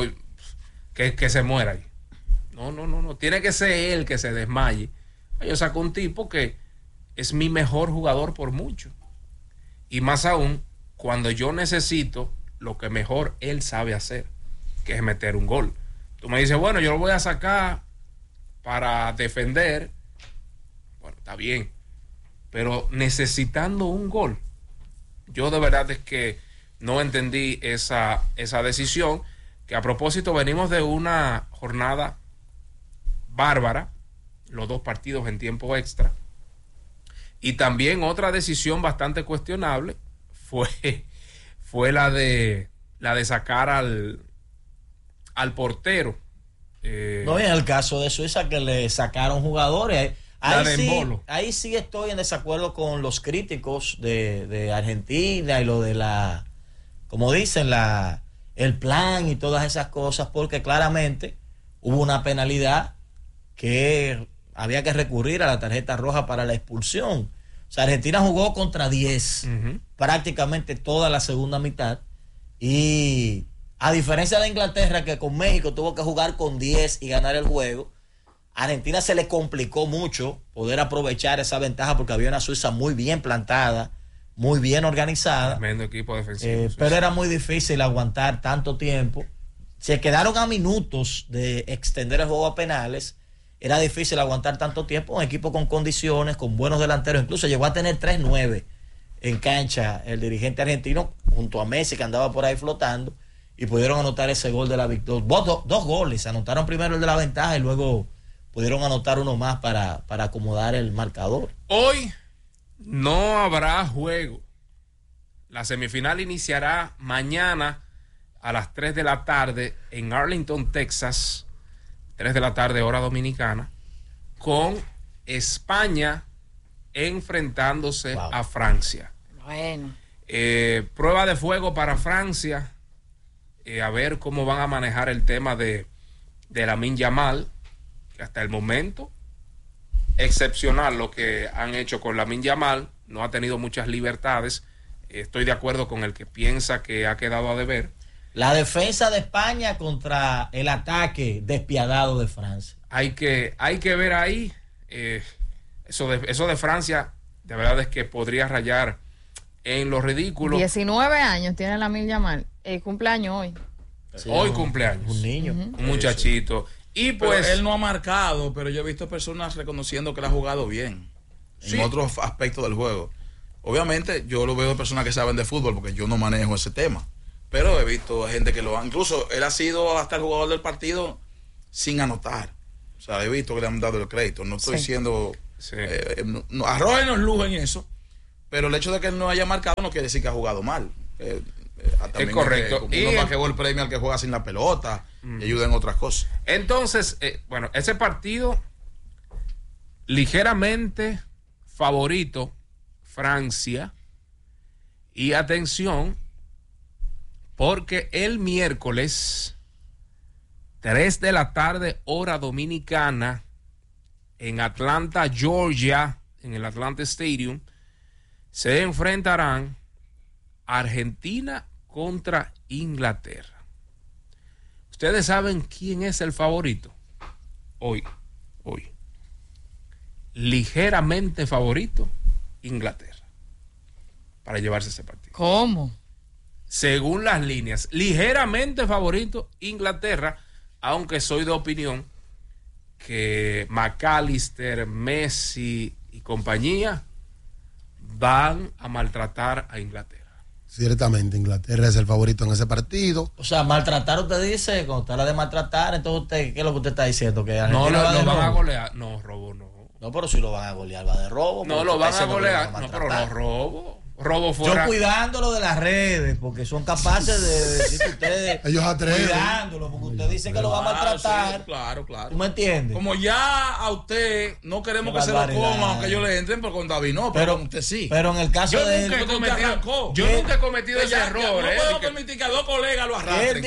Que se muera ahí. No. Tiene que ser él que se desmaye. Yo saco un tipo que es mi mejor jugador por mucho. Y más aún, cuando yo necesito lo que mejor él sabe hacer, que es meter un gol. Tú me dices, bueno, yo lo voy a sacar para defender. Bueno, está bien. Pero necesitando un gol. Yo de verdad es que no entendí esa decisión, que a propósito venimos de una jornada bárbara, los dos partidos en tiempo extra, y también otra decisión bastante cuestionable fue la de sacar al portero. No, en el caso de Suiza, que le sacaron jugadores. Ahí sí estoy en desacuerdo con los críticos de Argentina y lo de como dicen, el plan y todas esas cosas, porque claramente hubo una penalidad que había que recurrir a la tarjeta roja para la expulsión. O sea, Argentina jugó contra 10 prácticamente toda la segunda mitad, y a diferencia de Inglaterra, que con México tuvo que jugar con 10 y ganar el juego, a Argentina se le complicó mucho poder aprovechar esa ventaja porque había una Suiza muy bien plantada, muy bien organizada. Tremendo equipo defensivo. Pero era muy difícil aguantar tanto tiempo. Se quedaron a minutos de extender el juego a penales. Era difícil aguantar tanto tiempo. Un equipo con condiciones, con buenos delanteros. Incluso llegó a tener 3-9 en cancha el dirigente argentino, junto a Messi, que andaba por ahí flotando, y pudieron anotar ese gol de la victoria. Dos goles. Anotaron primero el de la ventaja y luego pudieron anotar uno más para acomodar el marcador. Hoy no habrá juego. La semifinal iniciará mañana a las 3 de la tarde en Arlington, Texas, 3 de la tarde hora dominicana, con España enfrentándose a Francia. Bueno. Prueba de fuego para Francia, a ver cómo van a manejar el tema de Lamine Yamal, que hasta el momento excepcional lo que han hecho con Lamine Yamal, no ha tenido muchas libertades. Estoy de acuerdo con el que piensa que ha quedado a deber. La defensa de España contra el ataque despiadado de Francia. Hay que ver ahí. Eso de Francia, de verdad es que podría rayar en lo ridículo. 19 años tiene Lamine Yamal. Cumpleaños hoy. Sí, hoy cumpleaños. Un niño. Un muchachito. Y pues pero él no ha marcado, pero yo he visto personas reconociendo que él ha jugado bien en otros aspectos del juego. Obviamente yo lo veo de personas que saben de fútbol, porque yo no manejo ese tema, Pero he visto gente que lo ha... Incluso él ha sido hasta el jugador del partido sin anotar. O sea, he visto que le han dado el crédito. No estoy diciendo... arrójenos luz en eso. Pero el hecho de que él no haya marcado no quiere decir que ha jugado mal. Es correcto. Y uno bajó el premio al que juega sin la pelota y ayuda en otras cosas. Entonces, bueno, ese partido ligeramente favorito Francia. Y atención, porque el miércoles 3 de la tarde hora dominicana en Atlanta, Georgia, en el Atlanta Stadium, se enfrentarán Argentina contra Inglaterra. ¿Ustedes saben quién es el favorito? Hoy. Ligeramente favorito, Inglaterra, para llevarse ese partido. ¿Cómo? Según las líneas, ligeramente favorito, Inglaterra, aunque soy de opinión que McAllister, Messi y compañía van a maltratar a Inglaterra. Ciertamente, Inglaterra es el favorito en ese partido. O sea, maltratar, usted dice, cuando usted la de maltratar, entonces usted, ¿qué es lo que usted está diciendo? Que no, lo van robo. A golear. No, robo no. No, pero si lo van a golear, va de robo. No, lo van a golear. No, pero no robo. Robo fuera. Yo cuidándolo de las redes, porque son capaces de decir que ustedes. Ellos atreven. Cuidándolo, porque usted dice que lo va a maltratar. Sí, claro. ¿Tú me entiendes? Como ya a usted no queremos que se lo coman, aunque ellos le entren, pero con David no, pero con usted sí. Pero en el caso yo de nunca he cometido ese error. No puedo permitir que a dos colegas lo arrastren.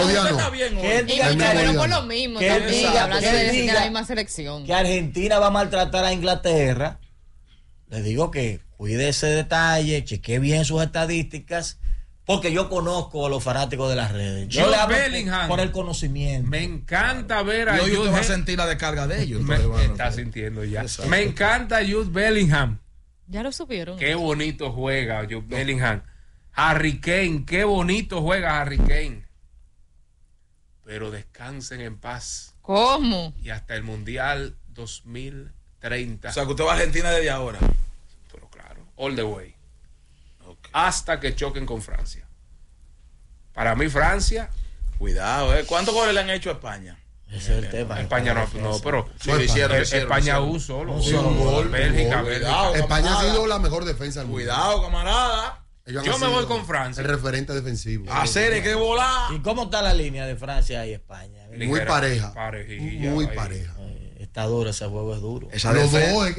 Pero por lo mismo, también, hablando de la misma selección. Que Argentina va a maltratar a Inglaterra. Le digo que cuide ese detalle, chequee bien sus estadísticas, porque yo conozco a los fanáticos de las redes. Yo le hablo por el conocimiento. Me encanta ver a Jude. Usted va a sentir la descarga de ellos. Me está sintiendo ya. Exacto. Me encanta Jude Bellingham. Ya lo supieron. Qué bonito juega Jude Bellingham. Harry Kane, qué bonito juega Harry Kane. Pero descansen en paz. ¿Cómo? Y hasta el Mundial 2030. O sea, que usted va a Argentina desde ahora. Pero claro, all the way. Okay. Hasta que choquen con Francia. Para mí, Francia. Cuidado, ¿cuántos goles le han hecho a España? Ese es el tema. España no, pero sí, España un solo gol. Bélgica. España ha sido la mejor defensa del mundo. Cuidado, camarada. Yo me voy con Francia. El referente defensivo. Hacer que volar. ¿Y cómo está la línea de Francia y España? Muy pareja. Muy ahí. pareja. Está duro, ese juego es duro. Esa defensa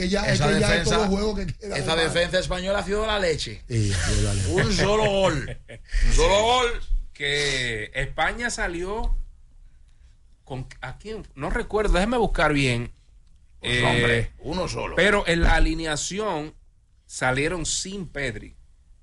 española ha sido la leche. Sí, un solo gol. Un solo gol. Que España salió con ¿a quién? No recuerdo, déjeme buscar bien. Hombre, uno solo. Pero en la alineación salieron sin Pedri.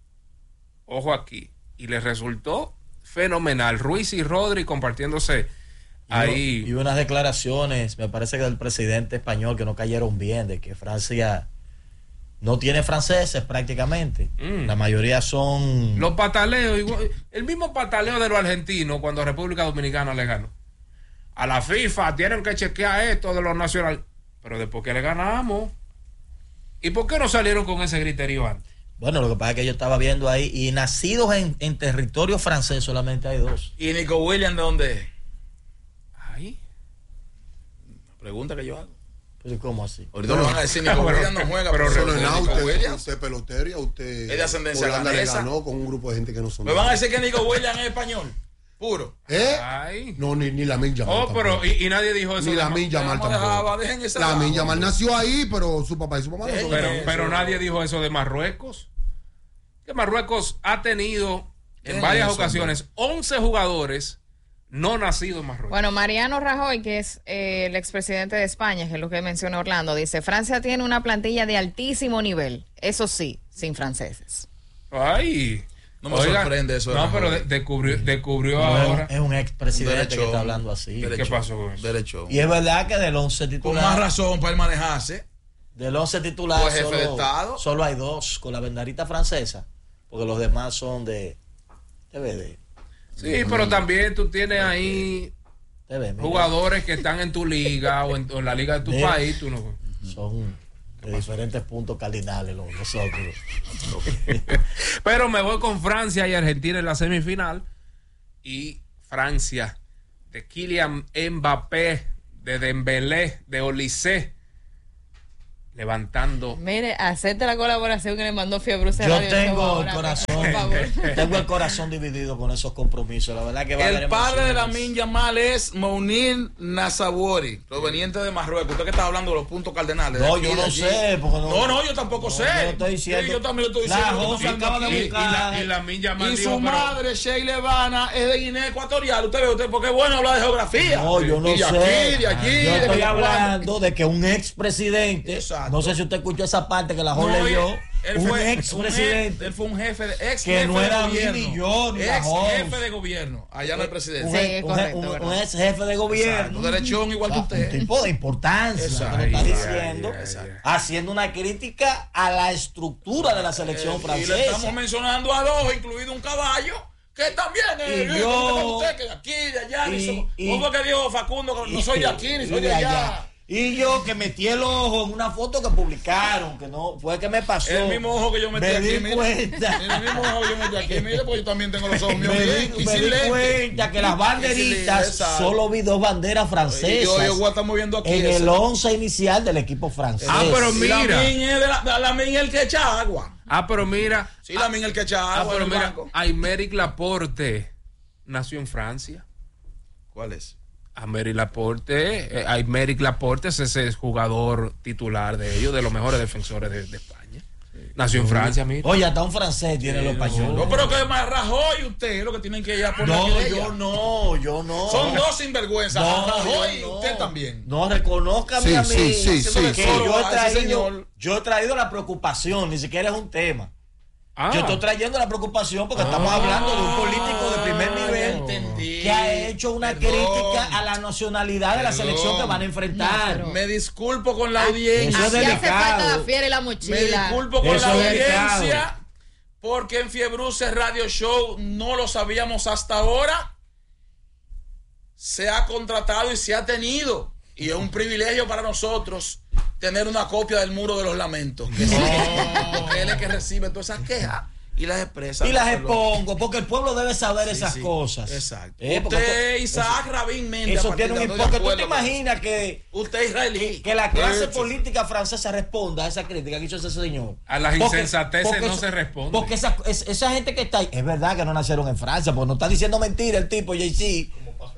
Ojo aquí. Y les resultó fenomenal. Ruiz y Rodri compartiéndose ahí. Y unas declaraciones, me parece que del presidente español, que no cayeron bien, de que Francia no tiene franceses prácticamente. La mayoría son... Los pataleos, igual, el mismo pataleo de los argentinos cuando República Dominicana le ganó. A la FIFA tienen que chequear esto de los nacionales. Pero después que le ganamos. ¿Y por qué no salieron con ese griterío antes? Bueno, lo que pasa es que yo estaba viendo ahí, y nacidos en territorio francés solamente hay 2. ¿Y Nico Williams de dónde es? Ahí. Pregunta que yo hago. Pues, ¿cómo así? Ahorita no van a decir Nico Williams no juega, pero usted es pelotero y a usted es de ascendencia Holanda le danesa. ganó con un grupo de gente que no son. Me van a decir que Nico Williams es español. Puro. Ay. No, ni Lamine Yamal. Pero y nadie dijo eso. Ni Lamine Yamal tampoco. Lamine Yamal nació ahí, pero su papá y su mamá no son. Pero nadie dijo eso de Marruecos. Que Marruecos ha tenido en varias ocasiones 11 jugadores no nacidos en Marruecos. Bueno, Mariano Rajoy, que es el expresidente de España, que es lo que menciona Orlando, dice: Francia tiene una plantilla de altísimo nivel, eso sí, sin franceses. Ay. No me sorprende eso. No, pero descubrió ahora. Es un expresidente que está hablando así. ¿Qué pasó con eso? Derecho. Y es verdad que del 11 titular. Con más razón para él manejarse. Del 11 titular Pues jefe de Estado. Solo hay 2 con la banderita francesa. Porque los demás son de BD. Sí, pero también tú tienes ahí jugadores que están en tu liga o en la liga de tu país. Tú no... Son de diferentes puntos cardinales nosotros. Pero me voy con Francia y Argentina en la semifinal. y Francia, de Kylian Mbappé, de Dembélé, de Olise, levantando. Mire, acepta la colaboración que le mandó Fiebruce. Yo Radio tengo Show el ahora, corazón, por favor. tengo el corazón dividido con esos compromisos. La verdad que va a El haber padre de emociones. Lamine Yamal es Mounir Nasabori, proveniente de Marruecos. Usted que está hablando de los puntos cardenales. No, de aquí, yo de no allí. sé. Porque No, yo tampoco sé. Yo estoy diciendo. Yo también lo estoy La diciendo. José acaba de buscar. Y Lamine Yamal Y dijo, su pero- madre, Sheila Levana, es de Guinea Ecuatorial. Usted ve, porque es bueno hablar de geografía. No, yo no Y de sé. aquí, de allí. Yo de estoy Guinea. hablando de que un expresidente, no sé si usted escuchó esa parte que la Jorge No, leyó, él un fue expresidente. Él fue un jefe, ex Que jefe no era de gobierno. Billy Joe ni la Ex House. jefe de gobierno. Allá no hay presidente. Un ex jefe de gobierno. Exacto, derechón igual que usted. Un tipo de importancia. Exacto. Que lo está Ay, diciendo, haciendo una crítica a la estructura de la selección Y francesa. le estamos mencionando a dos, incluido un caballo, que también es. Y yo- usted, que de aquí, de allá. y- ¿Cómo fue que dijo Facundo? Que no soy de aquí, ni soy de allá. Y yo que metí el ojo en una foto que publicaron, que no fue que me pasó. El mismo ojo que yo metí me aquí. di mire. cuenta. El mismo ojo que yo metí aquí. Mire, pues yo también tengo los ojos míos bien. Y me sin di lente. cuenta que las banderitas, Exacto. solo vi dos banderas francesas Yo voy a estar moviendo aquí. en ese. el 11 inicial del equipo francés. Ah, pero Y mira. Lamine es Lamine el que echa agua. Ah, pero mira. Sí, Lamine el que echa Ah, agua. pero en el mira, banco. Aymeric Laporte nació en Francia. ¿Cuál es? Aymeric Laporte es ese jugador titular de ellos, de los mejores defensores de España. Nació en Francia, mira. Oye, hasta un francés tiene los pañuelos. No, pero que más Rajoy usted lo que tienen que ir a poner. No, aquí de yo ella. no. Son dos sinvergüenzas. No, Rajoy y yo no. usted también. No, reconózcame Sí, a mí. sí, que sí. yo he traído la preocupación, ni siquiera es un tema. Ah. Yo estoy trayendo la preocupación porque estamos hablando de un político de primer nivel que ha hecho una crítica a la nacionalidad de la selección que van a enfrentar. Me disculpo con la audiencia. Eso es Aquí hace falta delicado. la fiera y la Me mochila. disculpo con Eso la es delicado. audiencia porque en Fiebruce Radio Show no lo sabíamos hasta ahora. Se ha contratado y se ha tenido. Y es un privilegio para nosotros tener una copia del Muro de los Lamentos. Que porque él es que recibe todas esas quejas y las expresa. Y las expongo, porque el pueblo debe saber esas cosas. Exacto. Porque Usted, Isaac Rabin Méndez. eso a partir tiene un de hoy, porque de tú te acuerdo con imaginas que usted es israelí. que la clase Eso. política francesa responda a esa crítica que hizo ese señor. A las insensateces no se responde. Porque esa gente que está ahí, es verdad que no nacieron en Francia, porque no está diciendo mentira el tipo, JC.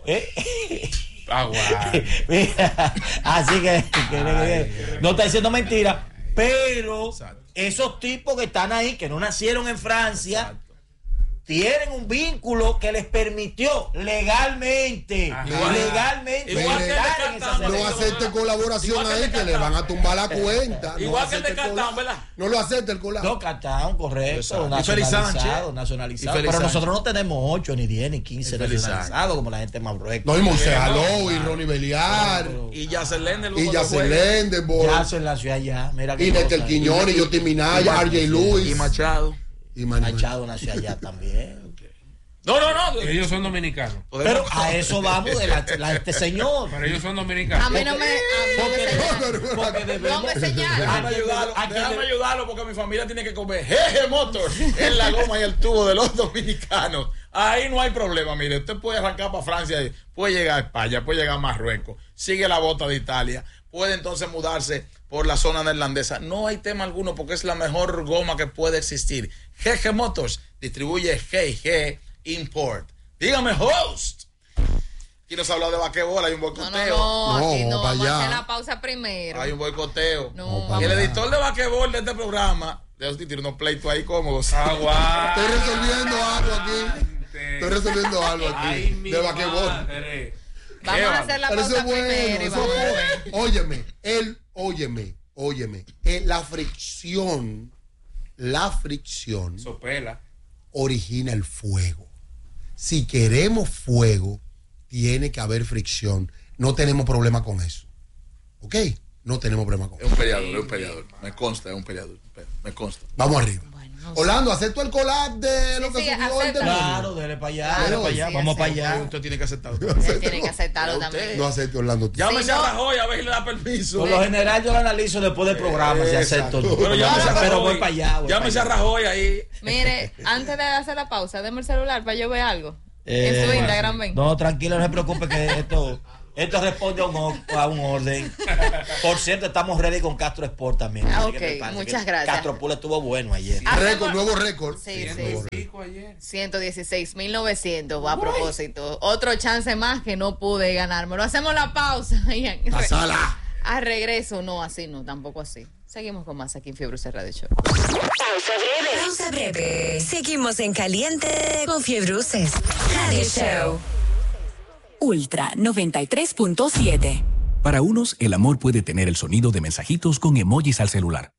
Mira, así que no está diciendo mentira, pero esos tipos que están ahí, que no nacieron en Francia, tienen un vínculo que les permitió legalmente, Igual que no acepte colaboración ahí que le van a tumbar la cuenta. Igual no que el de acepte Catán, ¿verdad? No lo acepte el colado. No, Catán, correcto, Y Félix nacionalizado, Sánchez. nacionalizado. Y Félix Pero nosotros Sánchez. no tenemos 8, ni 10, ni 15 Y Félix nacionalizados como la gente más Marruecos. No, y Moisés Aló, y Ronnie Beliar, Y Yacel Lender. y Yacel Lenderborg, Ya se nació allá, mira y Netel Quiñones, y Yotti Minaya, RJ Lewis. Y Machado. Y Manuel. Machado nació allá también. No. Ellos son dominicanos. Pero a eso vamos de este señor. Pero ellos son dominicanos. A mí no me Porque no debemos me señala. Déjame ayudarlo porque mi familia tiene que comer Jeje Motors en la goma y el tubo de los dominicanos. Ahí no hay problema, mire, usted puede arrancar para Francia, puede llegar a España, puede llegar a Marruecos, sigue la bota de Italia, puede entonces mudarse por la zona neerlandesa. No hay tema alguno porque es la mejor goma que puede existir. Jeje Motors distribuye G Import. Dígame, host. Aquí nos habla de basquetbol, hay un boicoteo. No, aquí no, para vamos a allá. hacer la pausa primero. Hay un boicoteo. No. Y el editor de basquetbol de este programa, de tiene unos pleitos ahí cómodos. Agua. Estoy resolviendo algo aquí. Estoy resolviendo algo aquí. De basquetbol. Vamos a hacer la Pero eso pausa es bueno. primero y Eso vamos a es ver. bueno. Óyeme. La fricción Sopela. origina el fuego. Si queremos fuego, tiene que haber fricción. No tenemos problema con eso. ¿Ok? No tenemos problema con Es un peleador. Me consta, es un peleador. Me consta. Vamos arriba. Orlando, ¿acepto el collab de lo que sí, subió el acéptalo. demonio? Claro, dele para allá, Claro, dele para allá, sí, vamos para sí. allá. Usted tiene que aceptarlo. Él tiene que aceptarlo también. No acepto, Orlando. Llámese Si a no- Rajoy a ver si le da permiso. Por lo general yo lo analizo después del programa, si acepto. Pero llámese a Pero Rajoy. voy para allá. Llámese a Rajoy ahí. Mire, antes de hacer la pausa, deme el celular para yo ver algo. En su Instagram, ven. No, tranquilo, no se preocupe que esto responde a un orden. Por cierto, estamos ready con Castro Sport también. Ok, muchas gracias. Castro Pool estuvo bueno ayer. Nuevo récord. Sí. 116.900 a propósito. Otro chance más que no pude ganármelo. Hacemos la pausa. Pasala. A regreso, no, así no, tampoco así. Seguimos con más aquí en Fiebre Bruces Radio Show. Pausa breve. Seguimos en caliente con Fiebre Bruces Radio Show. Ultra 93.7. Para unos, el amor puede tener el sonido de mensajitos con emojis al celular.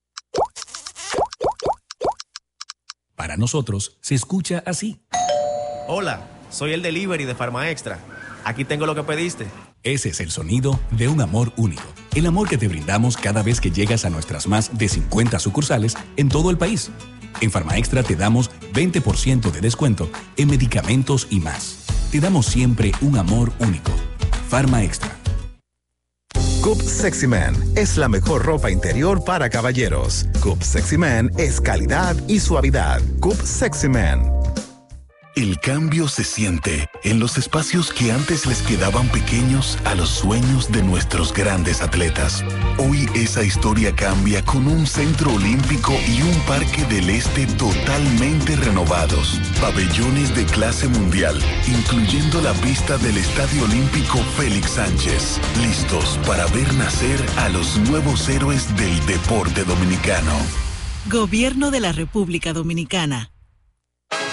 Para nosotros, se escucha así. Hola, soy el delivery de Farma Extra. Aquí tengo lo que pediste. Ese es el sonido de un amor único. El amor que te brindamos cada vez que llegas a nuestras más de 50 sucursales en todo el país. En Farma Extra te damos 20% de descuento en medicamentos y más. Te damos siempre un amor único. Farma Extra. Coop Sexy Man es la mejor ropa interior para caballeros. Coop Sexy Man es calidad y suavidad. Coop Sexy Man. El cambio se siente en los espacios que antes les quedaban pequeños a los sueños de nuestros grandes atletas. Hoy esa historia cambia con un centro olímpico y un parque del este totalmente renovados. Pabellones de clase mundial, incluyendo la pista del Estadio Olímpico Félix Sánchez. Listos para ver nacer a los nuevos héroes del deporte dominicano. Gobierno de la República Dominicana.